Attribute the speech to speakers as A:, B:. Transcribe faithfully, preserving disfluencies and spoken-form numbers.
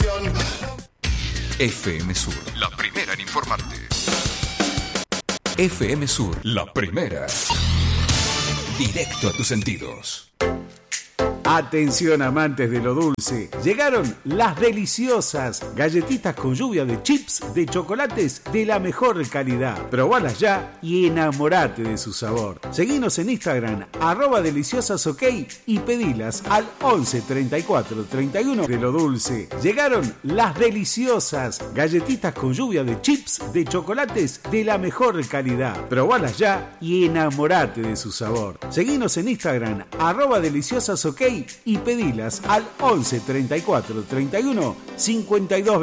A: F M Sur, la primera en informarte. F M Sur, la primera. Directo a tus sentidos.
B: Atención amantes de lo dulce, llegaron las deliciosas galletitas con lluvia de chips de chocolates de la mejor calidad. Probalas ya y enamorate de su sabor. Seguinos en Instagram, arroba deliciosasok y pedilas al once treinta y cuatro treinta y uno de lo dulce. Llegaron las deliciosas galletitas con lluvia de chips de chocolates de la mejor calidad. Probalas ya y enamorate de su sabor. Seguinos en Instagram, arroba deliciosasok y pedilas al once treinta y cuatro treinta y uno cincuenta y dos